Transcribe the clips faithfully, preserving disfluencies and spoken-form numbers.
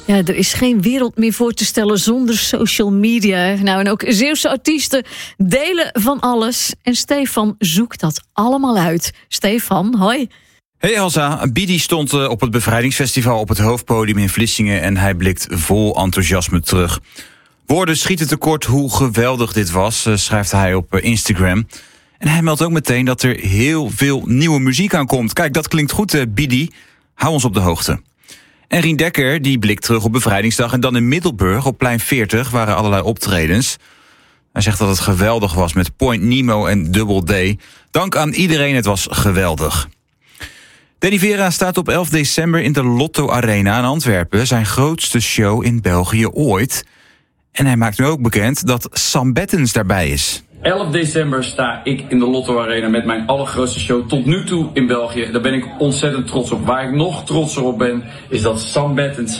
Ja, er is geen wereld meer voor te stellen zonder social media. Nou, en ook Zeeuwse artiesten delen van alles. En Stefan zoekt dat allemaal uit. Stefan, hoi. Hey Elsa, Bidi stond op het Bevrijdingsfestival op het hoofdpodium in Vlissingen en hij blikt vol enthousiasme terug. Woorden schieten tekort hoe geweldig dit was, schrijft hij op Instagram. En hij meldt ook meteen dat er heel veel nieuwe muziek aankomt. Kijk, dat klinkt goed, Bidi. Hou ons op de hoogte. En Rien Dekker die blikt terug op Bevrijdingsdag en dan in Middelburg op plein veertig waren allerlei optredens. Hij zegt dat het geweldig was met Point Nemo en Double D. Dank aan iedereen, het was geweldig. Danny Vera staat op elf december in de Lotto Arena in Antwerpen, zijn grootste show in België ooit. En hij maakt nu ook bekend dat Sam Bettens daarbij is. elf december sta ik in de Lotto Arena met mijn allergrootste show tot nu toe in België. Daar ben ik ontzettend trots op. Waar ik nog trotser op ben, is dat Sam Bettens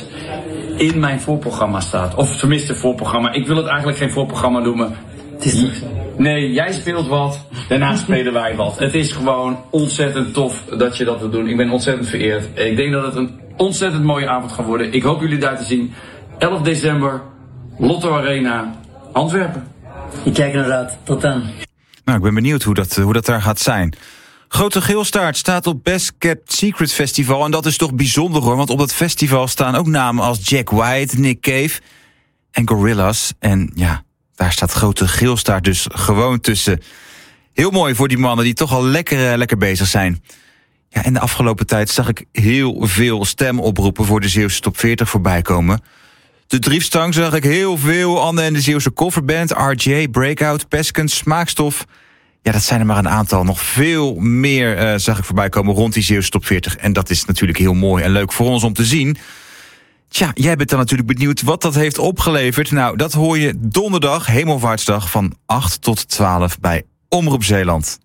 in mijn voorprogramma staat. Of tenminste voorprogramma. Ik wil het eigenlijk geen voorprogramma noemen. Het is toch zo? Nee, jij speelt wat, daarna spelen wij wat. Het is gewoon ontzettend tof dat je dat wilt doen. Ik ben ontzettend vereerd. Ik denk dat het een ontzettend mooie avond gaat worden. Ik hoop jullie daar te zien. elf december, Lotto Arena, Antwerpen. Ik kijk er naar uit. Tot dan. Nou, ik ben benieuwd hoe dat, hoe dat daar gaat zijn. Grote Geelstaart staat op Best Kept Secret Festival. En dat is toch bijzonder hoor, want op dat festival staan ook namen als Jack White, Nick Cave en Gorillaz. En ja, daar staat Grote Geelstaart dus gewoon tussen. Heel mooi voor die mannen die toch al lekker, lekker bezig zijn. Ja, en de afgelopen tijd zag ik heel veel stemoproepen voor de Zeeuwse Top veertig voorbij komen. De driefstang zag ik heel veel. Anne en de Zeeuwse coverband, R J, Breakout, Peskens, Smaakstof. Ja, dat zijn er maar een aantal. Nog veel meer uh, zag ik voorbij komen rond die Zeeuwse Top veertig. En dat is natuurlijk heel mooi en leuk voor ons om te zien. Tja, jij bent dan natuurlijk benieuwd wat dat heeft opgeleverd. Nou, dat hoor je donderdag, Hemelvaartsdag, van acht tot twaalf bij Omroep Zeeland.